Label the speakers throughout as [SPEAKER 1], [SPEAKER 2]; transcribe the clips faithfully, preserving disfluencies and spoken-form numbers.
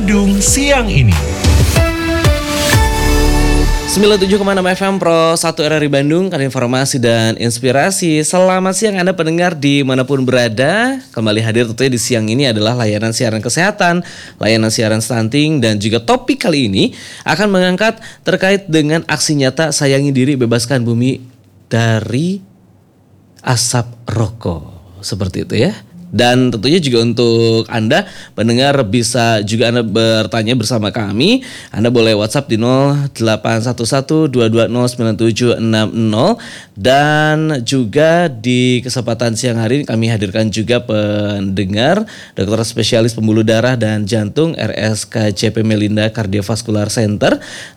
[SPEAKER 1] Bandung siang ini.
[SPEAKER 2] sembilan puluh tujuh koma enam F M Pro satu R R I Bandung, kan informasi dan inspirasi. Selamat siang Anda pendengar dimanapun berada. Kembali hadir tentunya di siang ini adalah layanan siaran kesehatan, layanan siaran stunting, dan juga topik kali ini akan mengangkat terkait dengan aksi nyata sayangi diri bebaskan bumi dari asap rokok. Seperti itu ya. Dan tentunya juga untuk Anda pendengar bisa juga Anda bertanya bersama kami. Anda boleh WhatsApp di nol delapan satu satu dua dua nol sembilan tujuh enam nol. Dan juga di kesempatan siang hari ini kami hadirkan juga pendengar dokter spesialis pembuluh darah dan jantung R S K J P Melinda Cardiovascular Center.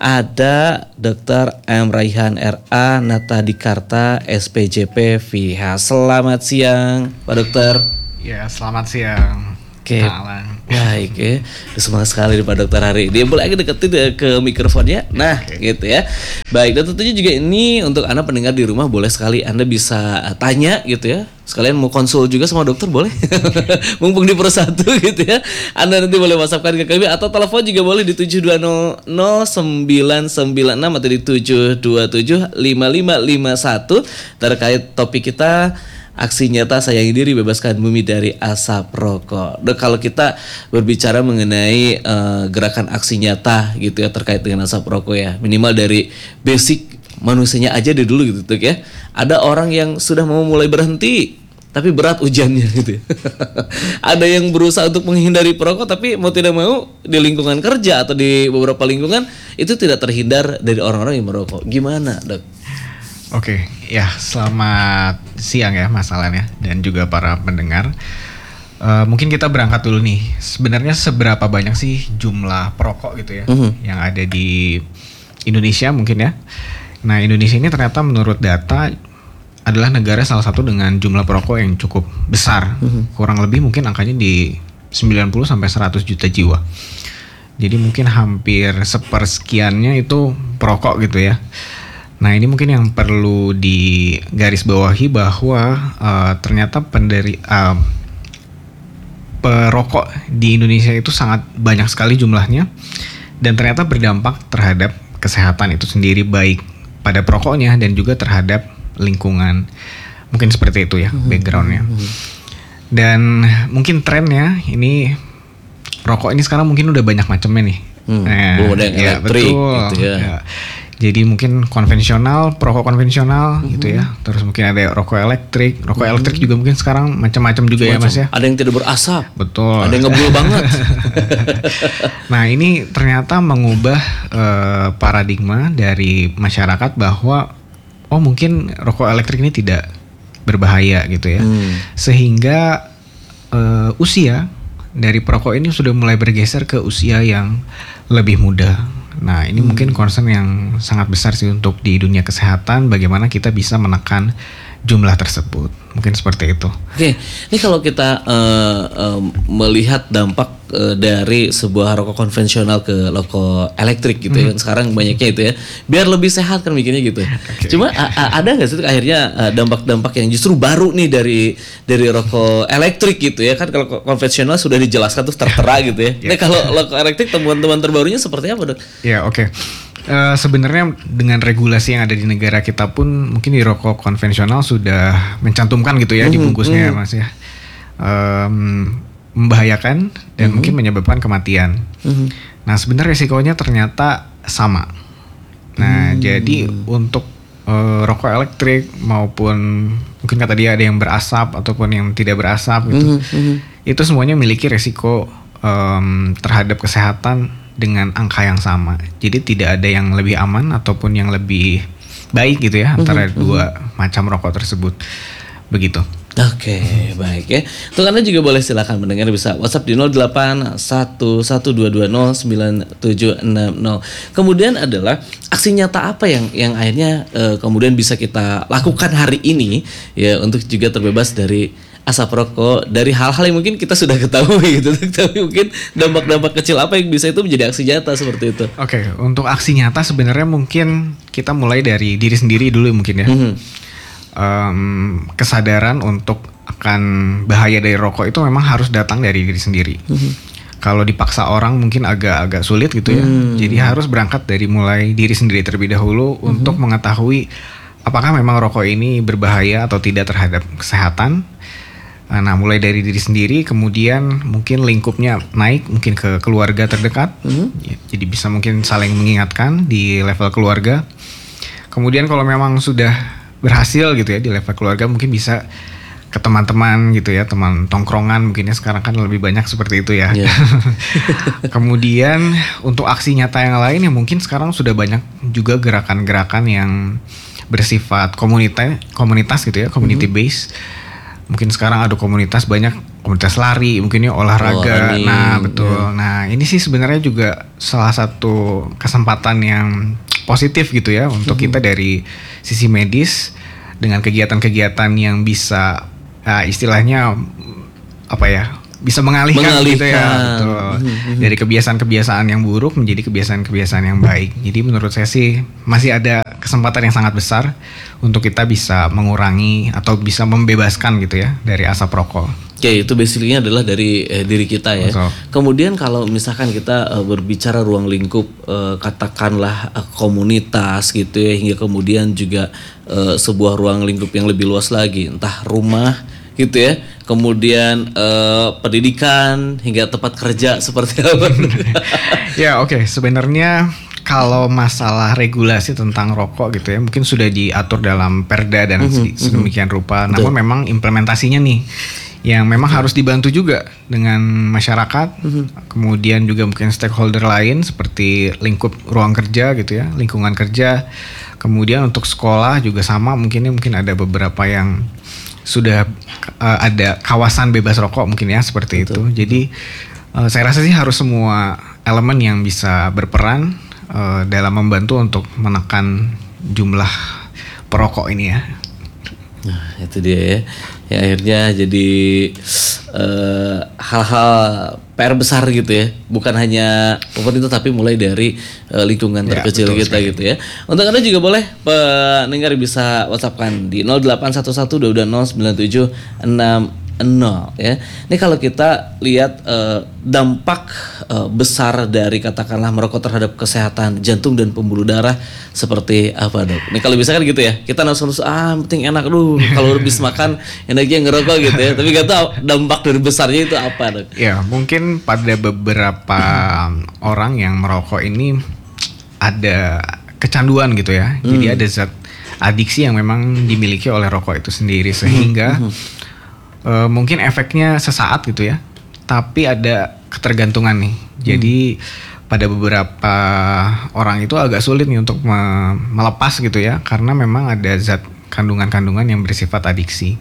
[SPEAKER 2] Ada dokter M. Raihan R A Natadikarta S P J P V H. Selamat siang Pak Dokter.
[SPEAKER 3] Ya, selamat siang.
[SPEAKER 2] Oke, baik ya. Semangat sekali nih Pak Dokter hari ini. Boleh agak deketin ke mikrofonnya. Nah, okay. Gitu ya. Baik, dan tentunya juga ini untuk Anda pendengar di rumah boleh sekali Anda bisa tanya gitu ya. Sekalian mau konsul juga sama dokter boleh. Mumpung di Pro satu gitu ya. Anda nanti boleh WhatsAppkan ke kami atau telepon juga boleh di tujuh dua nol nol sembilan sembilan enam atau di tujuh dua tujuh lima lima lima satu terkait topik kita aksi nyata sayangi diri bebaskan bumi dari asap rokok. Dan kalau kita berbicara mengenai uh, gerakan aksi nyata gitu ya terkait dengan asap rokok ya, minimal dari basic manusianya aja deh dulu gitu tuh ya. Ada orang yang sudah mau mulai berhenti tapi berat ujiannya gitu. Ada yang berusaha untuk menghindari perokok tapi mau tidak mau di lingkungan kerja atau di beberapa lingkungan itu tidak terhindar dari orang-orang yang merokok. Gimana, Dok?
[SPEAKER 3] Oke, ya selamat siang ya Mas Alan ya dan juga para pendengar. Uh, mungkin kita berangkat dulu nih. Sebenarnya seberapa banyak sih jumlah perokok gitu ya uh-huh. yang ada di Indonesia mungkin ya. Nah, Indonesia ini ternyata menurut data adalah negara salah satu dengan jumlah perokok yang cukup besar. Uh-huh. Kurang lebih mungkin angkanya di sembilan puluh sampai seratus juta jiwa. Jadi mungkin hampir sepersekiannya itu perokok gitu ya. Nah, ini mungkin yang perlu digarisbawahi bahwa uh, ternyata penderi uh, perokok di Indonesia itu sangat banyak sekali jumlahnya dan ternyata berdampak terhadap kesehatan itu sendiri baik pada perokoknya dan juga terhadap lingkungan. Mungkin seperti itu ya backgroundnya. Dan mungkin trennya ini rokok ini sekarang mungkin udah banyak macamnya nih.
[SPEAKER 2] Hmm, nah, ada yang
[SPEAKER 3] ya,
[SPEAKER 2] elektrik
[SPEAKER 3] betul,
[SPEAKER 2] gitu ya. ya.
[SPEAKER 3] Jadi mungkin konvensional, perokok konvensional mm-hmm. gitu ya. Terus mungkin ada rokok elektrik. Rokok mm-hmm. elektrik juga mungkin sekarang macam-macam juga macam-macam. Ya Mas ya.
[SPEAKER 2] Ada yang tidak berasap.
[SPEAKER 3] Betul.
[SPEAKER 2] Ada yang ngebul banget.
[SPEAKER 3] Nah, ini ternyata mengubah uh, paradigma dari masyarakat bahwa oh mungkin rokok elektrik ini tidak berbahaya gitu ya. Mm. Sehingga uh, usia dari perokok ini sudah mulai bergeser ke usia yang lebih muda. Nah, ini hmm. mungkin concern yang sangat besar sih untuk di dunia kesehatan, bagaimana kita bisa menekan jumlah tersebut. Mungkin seperti itu.
[SPEAKER 2] Oke, ini kalau kita uh, uh, melihat dampak uh, dari sebuah rokok konvensional ke rokok elektrik gitu hmm. ya, sekarang banyaknya itu ya, biar lebih sehat kan mikirnya gitu. Okay. Cuma a- a- ada nggak sih akhirnya uh, dampak-dampak yang justru baru nih dari dari rokok elektrik gitu ya, kan kalau konvensional sudah dijelaskan tuh tertera gitu ya. Yeah. Nah kalau rokok elektrik temuan-temuan terbarunya seperti apa, Dok?
[SPEAKER 3] Ya yeah, oke. Okay. Uh, sebenarnya dengan regulasi yang ada di negara kita pun mungkin di rokok konvensional sudah mencantumkan gitu ya mm-hmm. di bungkusnya mm-hmm. Mas ya, um, membahayakan dan mm-hmm. mungkin menyebabkan kematian. Mm-hmm. Nah sebenarnya resikonya ternyata sama. Nah mm-hmm. jadi untuk uh, rokok elektrik maupun mungkin kata dia ada yang berasap ataupun yang tidak berasap gitu, mm-hmm. itu semuanya memiliki resiko um, terhadap kesehatan dengan angka yang sama. Jadi tidak ada yang lebih aman ataupun yang lebih baik gitu ya antara mm-hmm. dua macam rokok tersebut. Begitu.
[SPEAKER 2] Oke, okay, baik ya. Untuk Anda juga boleh silakan mendengar bisa WhatsApp di nol delapan satu satu dua dua nol sembilan tujuh enam nol. Kemudian adalah aksi nyata apa yang yang akhirnya uh, kemudian bisa kita lakukan hari ini ya untuk juga terbebas dari asap rokok, dari hal-hal yang mungkin kita sudah ketahui gitu, tapi mungkin dampak-dampak kecil apa yang bisa itu menjadi aksi nyata seperti itu.
[SPEAKER 3] Oke, okay, untuk aksi nyata sebenarnya mungkin kita mulai dari diri sendiri dulu mungkin ya. Mm-hmm. Um, kesadaran untuk akan bahaya dari rokok itu memang harus datang dari diri sendiri. Mm-hmm. kalau dipaksa orang mungkin agak-agak sulit gitu ya.
[SPEAKER 2] Hmm.
[SPEAKER 3] Jadi harus berangkat dari mulai diri sendiri terlebih dahulu hmm. untuk mengetahui apakah memang rokok ini berbahaya atau tidak terhadap kesehatan. Nah, mulai dari diri sendiri, kemudian mungkin lingkupnya naik mungkin ke keluarga terdekat. Hmm. Jadi bisa mungkin saling mengingatkan di level keluarga. Kemudian kalau memang sudah berhasil gitu ya di level keluarga, mungkin bisa ke teman-teman gitu ya, teman tongkrongan mungkinnya sekarang kan lebih banyak seperti itu ya. Yeah. Kemudian untuk aksi nyata yang lain ya mungkin sekarang sudah banyak juga gerakan-gerakan yang bersifat komunitas, komunitas gitu ya, community mm-hmm. based. Mungkin sekarang ada komunitas banyak, komunitas lari, mungkin ya olahraga. Oh, nah betul. Yeah. Nah ini sih sebenarnya juga salah satu kesempatan yang positif gitu ya untuk mm-hmm. kita dari sisi medis dengan kegiatan-kegiatan yang bisa uh, istilahnya apa ya bisa mengalihkan, mengalihkan. gitu ya betul. Mm-hmm. Dari kebiasaan-kebiasaan yang buruk menjadi kebiasaan-kebiasaan yang baik. Jadi menurut saya sih masih ada kesempatan yang sangat besar untuk kita bisa mengurangi atau bisa membebaskan gitu ya dari asap rokok.
[SPEAKER 2] Oke, itu basically adalah dari eh, diri kita ya. Betul. Kemudian kalau misalkan kita eh, berbicara ruang lingkup eh, katakanlah eh, komunitas gitu ya, hingga kemudian juga eh, sebuah ruang lingkup yang lebih luas lagi, entah rumah gitu ya, kemudian eh, pendidikan hingga tempat kerja seperti apa?
[SPEAKER 3] Ya oke, okay. Sebenarnya kalau masalah regulasi tentang rokok gitu ya, mungkin sudah diatur dalam Perda dan mm-hmm, sedemikian rupa. Namun Betul. memang implementasinya nih yang memang harus dibantu juga dengan masyarakat, mm-hmm. kemudian juga mungkin stakeholder lain seperti lingkup ruang kerja gitu ya, lingkungan kerja, kemudian untuk sekolah juga sama, mungkin mungkin ada beberapa yang sudah uh, ada kawasan bebas rokok mungkin ya seperti Betul. itu. Jadi uh, saya rasa sih harus semua elemen yang bisa berperan uh, dalam membantu untuk menekan jumlah perokok ini ya.
[SPEAKER 2] Nah itu dia ya, ya akhirnya jadi uh, hal-hal P R besar gitu ya, bukan hanya pemerintah tapi mulai dari uh, lingkungan ya, terkecil kita sekali. gitu ya. Untuk Anda juga boleh pendengar bisa WhatsApp-kan di nol delapan satu satu dua dua nol sembilan tujuh enam nol ya. Ini kalau kita lihat uh, dampak uh, besar dari katakanlah merokok terhadap kesehatan jantung dan pembuluh darah seperti apa dok? Ini kalau bisa kan gitu ya, kita langsung ah penting enak dulu kalau habis makan enaknya ngerokok gitu ya. Tapi gak tahu dampak dari besarnya itu apa dok?
[SPEAKER 3] Ya mungkin pada beberapa orang yang merokok ini ada kecanduan gitu ya. Hmm. Jadi ada zat adiksi yang memang dimiliki oleh rokok itu sendiri sehingga hmm. Hmm. Uh, mungkin efeknya sesaat gitu ya, tapi ada ketergantungan nih. Jadi hmm. pada beberapa orang itu agak sulit nih untuk me- melepas gitu ya, karena memang ada zat kandungan-kandungan yang bersifat adiksi.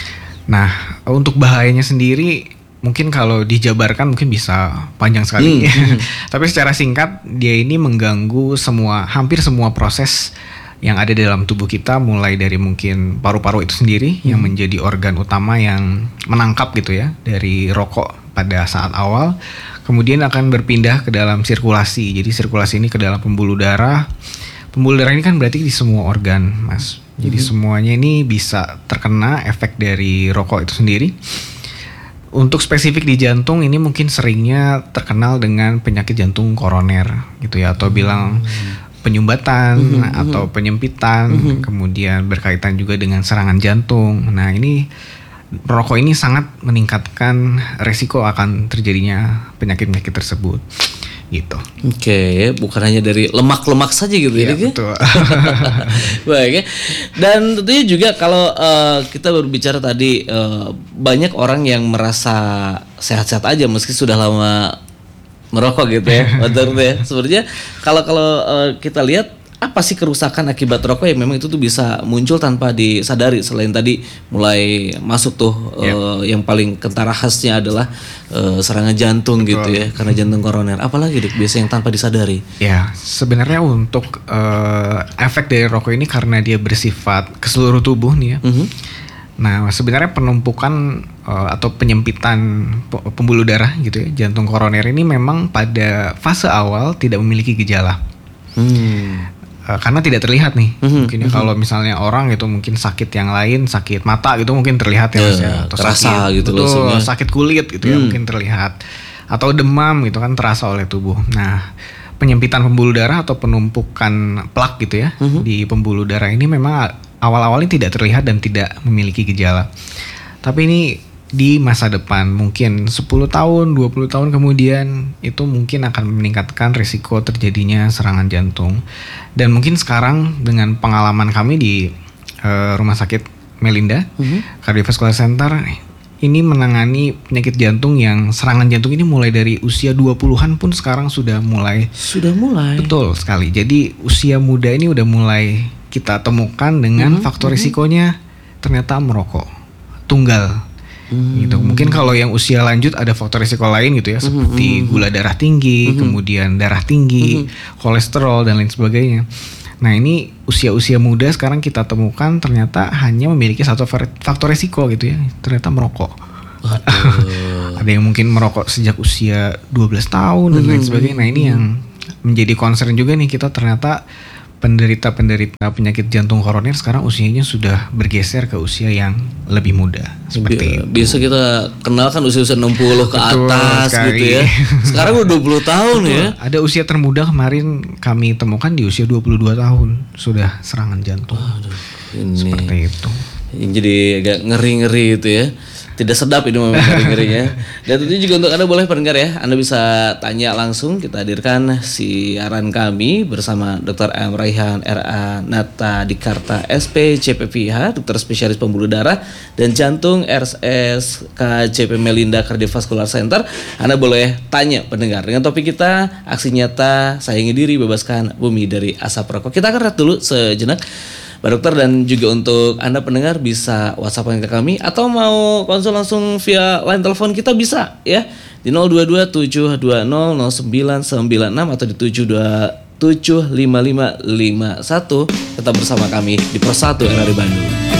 [SPEAKER 3] Nah, untuk bahayanya sendiri mungkin kalau dijabarkan mungkin bisa panjang sekali. Hmm. Tapi secara singkat dia ini mengganggu semua, hampir semua proses yang ada di dalam tubuh kita, mulai dari mungkin paru-paru itu sendiri hmm. yang menjadi organ utama yang menangkap gitu ya dari rokok pada saat awal, kemudian akan berpindah ke dalam sirkulasi. Jadi sirkulasi ini ke dalam pembuluh darah. Pembuluh darah ini kan berarti di semua organ, Mas. Jadi hmm. semuanya ini bisa terkena efek dari rokok itu sendiri. Untuk spesifik di jantung ini mungkin seringnya terkenal dengan penyakit jantung koroner gitu ya, atau hmm. bilang penyumbatan mm-hmm, atau penyempitan, mm-hmm. kemudian berkaitan juga dengan serangan jantung. Nah ini rokok ini sangat meningkatkan resiko akan terjadinya penyakit-penyakit tersebut, gitu.
[SPEAKER 2] Oke, okay, bukan hanya dari lemak-lemak saja gitu ya?
[SPEAKER 3] Iya betul.
[SPEAKER 2] Baik ya. Dan tentunya juga kalau uh, kita berbicara tadi uh, banyak orang yang merasa sehat-sehat aja meski sudah lama merokok gitu ya, betul ya. Sebenarnya kalau kalau uh, kita lihat apa sih kerusakan akibat rokok yang memang itu tuh bisa muncul tanpa disadari, selain tadi mulai masuk tuh yeah. uh, yang paling kentara khasnya adalah uh, serangan jantung betul. gitu ya, karena jantung koroner. Apalagi dok biasa yang tanpa disadari?
[SPEAKER 3] Ya sebenarnya untuk uh, efek dari rokok ini karena dia bersifat ke seluruh tubuh nih ya. Mm-hmm. Nah sebenarnya penumpukan uh, atau penyempitan pembuluh darah gitu ya, jantung koroner ini memang pada fase awal tidak memiliki gejala, hmm. uh, karena tidak terlihat nih. Hmm. Mungkin ya, hmm. kalau misalnya orang itu mungkin sakit yang lain, sakit mata gitu mungkin terlihat ya,
[SPEAKER 2] ya
[SPEAKER 3] mas ya, atau
[SPEAKER 2] terasa
[SPEAKER 3] sakit,
[SPEAKER 2] gitu
[SPEAKER 3] betul, sakit kulit gitu hmm. ya mungkin terlihat. atau demam gitu kan terasa oleh tubuh. Nah, penyempitan pembuluh darah atau penumpukan plak gitu ya mm-hmm. di pembuluh darah ini memang awal-awalnya tidak terlihat dan tidak memiliki gejala. Tapi ini di masa depan mungkin sepuluh tahun, dua puluh tahun kemudian itu mungkin akan meningkatkan risiko terjadinya serangan jantung. Dan mungkin sekarang dengan pengalaman kami di uh, Rumah Sakit Melinda mm-hmm. Cardiovascular Center ini menangani penyakit jantung yang serangan jantung ini mulai dari usia dua puluhan pun sekarang sudah mulai.
[SPEAKER 2] Sudah mulai.
[SPEAKER 3] Betul sekali. Jadi usia muda ini udah mulai kita temukan dengan mm-hmm. faktor risikonya ternyata merokok tunggal. Mm-hmm. Gitu. Mungkin kalau yang usia lanjut ada faktor risiko lain gitu ya, seperti mm-hmm. gula darah tinggi, mm-hmm. kemudian darah tinggi, mm-hmm. kolesterol dan lain sebagainya. Nah ini usia-usia muda sekarang kita temukan ternyata hanya memiliki satu faktor resiko gitu ya, ternyata merokok. Ada yang mungkin merokok sejak usia dua belas tahun dan lain sebagainya. Nah ini yang menjadi concern juga nih kita, ternyata penderita-penderita penyakit jantung koroner sekarang usianya sudah bergeser ke usia yang lebih muda. Seperti itu.
[SPEAKER 2] Biasa kita kenal kan usia-usia enam puluh ke
[SPEAKER 3] Betul
[SPEAKER 2] atas
[SPEAKER 3] sekali.
[SPEAKER 2] Gitu ya. Sekarang udah dua puluh tahun. Betul. Ya.
[SPEAKER 3] Ada usia termuda kemarin kami temukan di usia dua puluh dua tahun sudah serangan jantung.
[SPEAKER 2] Aduh, ini.
[SPEAKER 3] Seperti itu.
[SPEAKER 2] Jadi agak ngeri-ngeri itu ya. Tidak sedap ini memang ngeri-ngerinya. Dan tentunya juga untuk Anda boleh pendengar ya, Anda bisa tanya langsung. Kita hadirkan siaran kami bersama Dokter M. Raihan R A Nata Dikarta S P C P P H, dokter spesialis pembuluh darah dan jantung R S K C P Melinda Cardiovascular Center. Anda boleh tanya pendengar dengan topik kita, aksi nyata sayangi diri, bebaskan bumi dari asap rokok. Kita akan rehat dulu sejenak Pak Dokter, dan juga untuk Anda pendengar bisa WhatsApp ke kami atau mau konsul langsung via line telepon kita bisa ya di nol dua dua tujuh dua nol nol sembilan sembilan enam atau di tujuh dua tujuh lima lima lima satu. Tetap bersama kami di Pro satu R R I Bandung.